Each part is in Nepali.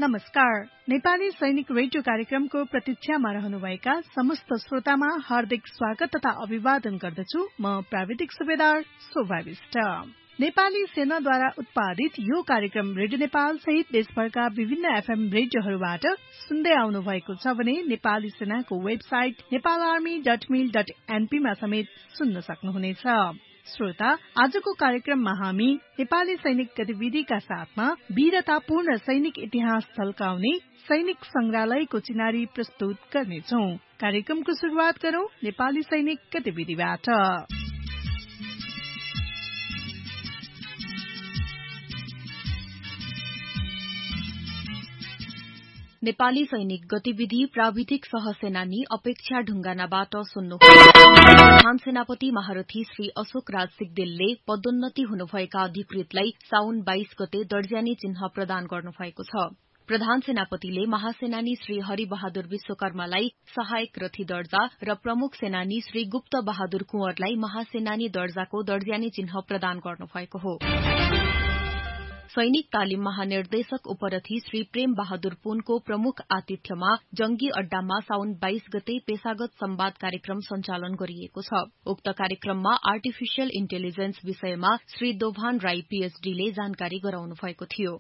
नमस्कार। नेपाली सैनिक रेडियो कार्यक्रमको प्रतीक्षामा रहनुभएका समस्त श्रोतामा हार्दिक स्वागत तथा अभिवादन गर्दछु। म प्राविधिक सुबेदार शोभा विष्ट। नेपाली सेनाद्वारा उत्पादित यो कार्यक्रम रेडियो नेपाल सहित देशभरका विभिन्न एफएम रेडियोहरूबाट सुन्दै आउनु भएको छ भने नेपाली सेनाको वेबसाइट nepalarmy.mil.np मा समेत सुन्न सक्नुहुनेछ। श्रोता, आजको कार्यक्रममा हामी नेपाली सैनिक गतिविधिका साथमा वीरतापूर्ण सैनिक इतिहास झल्काउने सैनिक संग्रहालयको चिनारी प्रस्तुत गर्नेछौं। कार्यक्रमको शुरूआत गरौं नेपाली सैनिक गतिविधिबाट। नेपाली सैनिक गतिविधि प्राविधिक सहसेनानी अपेक्षा ढुंगानाबाट सुन्नुहोस्। प्रधान सेनापति महारथी श्री अशोक राज सिग्देलले पदोन्नति हुनुभएका अधिकृतलाई साउन 22 गते दर्जानी चिन्ह प्रदान गर्नुभएको छ। प्रधान सेनापतिले महासेनानी श्री हरिबहादुर विश्वकर्मालाई सहायक रथी दर्जा र प्रमुख सेनानी श्री गुप्त बहादुर कुँवरलाई महासेनानी दर्जाको दर्जानी चिन्ह प्रदान गर्नुभएको हो। सैनिक तालिम महानिर्देशक उपरथी श्री प्रेम बहादुर पुनको प्रमुख आतिथ्यमा जंगी अड्डामा साउन 22 गते पेशागत संवाद कार्यक्रम सञ्चालन गरिएको छ। उक्त कार्यक्रममा आर्टिफिशियल इन्टेलिजेन्स विषयमा श्री दोभान राई पीएचडीले जानकारी गराउनु भएको थियो।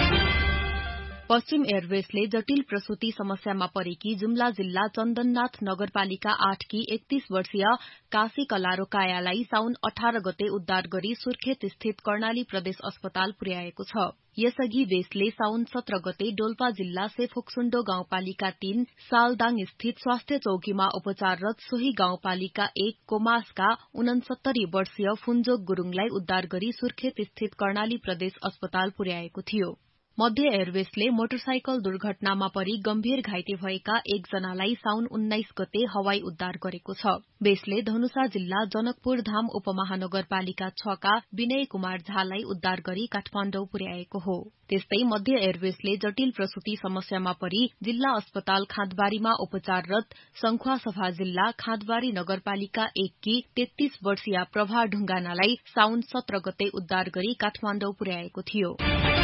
पश्चिम एयरवेजले जटिल प्रसूति समस्यामा परेकी जुम्ला जिल्ला चन्दननाथ नगरपालिका 8 की 31 वर्षीय काशी कलारो कायालाई साउन 18 गते उद्धार गरी सुर्खेत स्थित कर्णाली प्रदेश अस्पताल पुर्याएको छ। यसअघि वेसले साउन 17 गते डोल्पा जिल्ला सेफोक्सुण्डो गाउँपालिका 3 सालदाङ स्थित स्वास्थ्य चौकीमा उपचाररत सोही गाउँपालिका 1 कोमासका 69 वर्षीय फुन्जोक गुरूङलाई उद्धार गरी सुर्खेत स्थित कर्णाली प्रदेश अस्पताल पुर्याएको थियो। मध्य एयरवेजले मोटरसाइकल दुर्घटनामा परी गम्भीर घाइते भएका एकजनालाई साउन 19 गते हवाई उद्धार गरेको छ। वेसले धनुषा जिल्ला जनकपुर धाम उपमहानगरपालिका 6 का विनय कुमार झालाई उद्धार गरी काठमाण्डौ पुर्याएको हो। त्यस्तै मध्य एयरवेजले जटिल प्रसूति समस्यामा परी जिल्ला अस्पताल खाँदबारीमा उपचाररत संखुवासभा जिल्ला खाँदबारी नगरपालिका 1 की 33 वर्षीय प्रभा ढुंगानालाई साउन 17 गते उद्धार गरी काठमाण्डौ पुर्याएको थियो।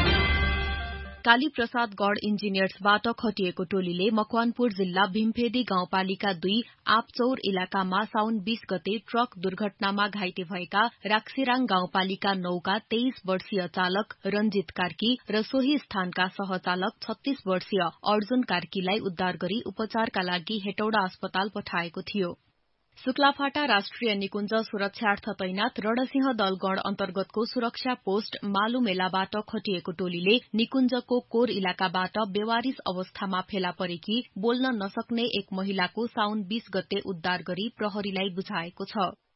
काली प्रसाद गढ़ इन्जिनियर्सबाट खटिएको टोलीले मकवानपुर जिल्ला भीमफेदी गाउँपालिका 2 आपचौर इलाकामा साउन 20 गते ट्रक दुर्घटनामा घाइते भएका राक्सिराङ गाउँपालिका 9 का 23 वर्षीय चालक रञ्जित कार्की र सोही स्थानका सहचालक 36 वर्षीय अर्जुन कार्कीलाई उद्धार गरी उपचारका लागि हेटौडा अस्पताल पठाएको थियो। शुक्लाफाटा राष्ट्रिय निकुञ्ज सुरक्षार्थ तैनात रणसिंह दलगण अन्तर्गतको सुरक्षा पोस्ट मालुमेलाबाट खटिएको टोलीले निकुञ्जको कोर इलाकाबाट बेवारिस अवस्थामा फेला परेकी बोल्न नसक्ने एक महिलाको साउन 20 गते उद्धार गरी प्रहरीलाई बुझाएको छ।